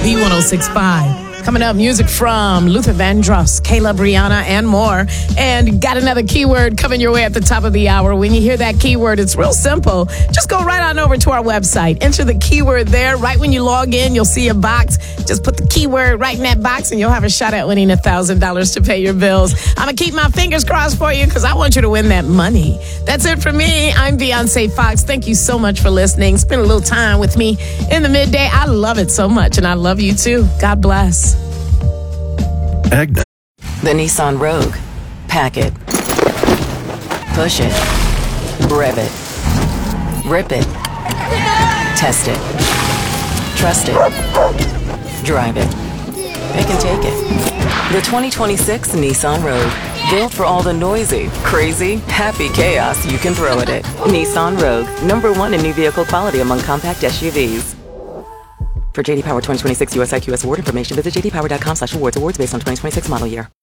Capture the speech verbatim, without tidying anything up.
B one oh six point five. Coming up, music from Luther Vandross, Caleb, Rihanna, and more. And got another keyword coming your way at the top of the hour. When you hear that keyword, it's real simple. Just go right on over to our website. Enter the keyword there. Right when you log in, you'll see a box. Just put the keyword right in that box, and you'll have a shot at winning one thousand dollars to pay your bills. I'm going to keep my fingers crossed for you because I want you to win that money. That's it for me. I'm Beyonce Fox. Thank you so much for listening. Spend a little time with me in the midday. I love it so much, and I love you too. God bless. Agnes. The Nissan Rogue. Pack it. Push it. Rev it. Rip it. Test it. Trust it. Drive it. Pick and take it. The twenty twenty-six Nissan Rogue. Built for all the noisy, crazy, happy chaos you can throw at it. Nissan Rogue. Number one in new vehicle quality among compact S U Vs. For J D Power twenty twenty-six U S I Q S award information, visit j d power dot com slash awards. Awards based on twenty twenty-six model year.